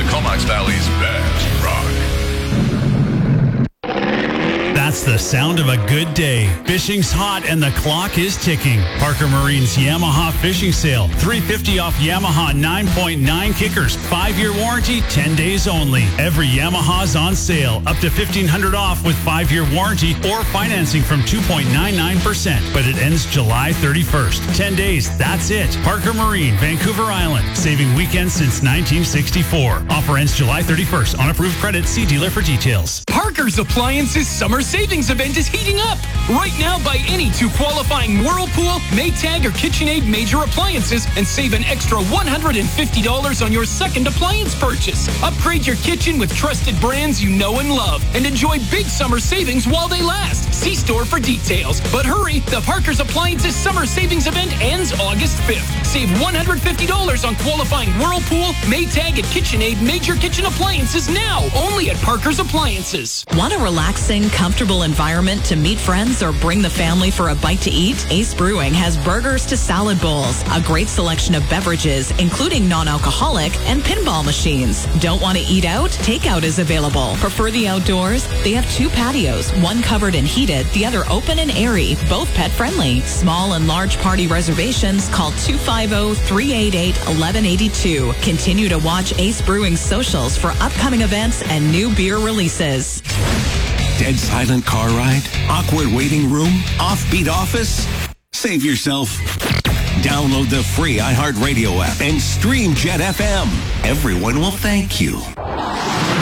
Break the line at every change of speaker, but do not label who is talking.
Comox Valley's best rock.
That's the sound of a good day. Fishing's hot and the clock is ticking. Parker Marine's Yamaha Fishing Sale. $350 off Yamaha 9.9 kickers. 5-year warranty, 10 days only. Every Yamaha's on sale. Up to $1,500 off with 5-year warranty or financing from 2.99%. But it ends July 31st. 10 days, that's it. Parker Marine, Vancouver Island. Saving weekends since 1964. Offer ends July 31st. On approved credit, see dealer for details.
Parker's Appliances Summer Savings Event is heating up. Right now, buy any 2 qualifying Whirlpool, Maytag, or KitchenAid major appliances and save an extra $150 on your second appliance purchase. Upgrade your kitchen with trusted brands you know and love and enjoy big summer savings while they last. See store for details. But hurry, the Parker's Appliances Summer Savings Event ends August 5th. Save $150 on qualifying Whirlpool, Maytag, and KitchenAid major kitchen appliances now, only at Parker's Appliances.
Want a relaxing, comfortable environment to meet friends or bring the family for a bite to eat? Ace Brewing has burgers to salad bowls, a great selection of beverages, including non-alcoholic, and pinball machines. Don't want to eat out? Takeout is available. Prefer the outdoors? They have 2 patios, one covered and heated, the other open and airy, both pet-friendly. Small and large party reservations, call 250-388-1182. Continue to watch Ace Brewing's socials for upcoming events and new beer releases.
Dead silent car ride? Awkward waiting room? Offbeat office? Save yourself. Download the free iHeartRadio app and stream Jet FM. Everyone will thank you.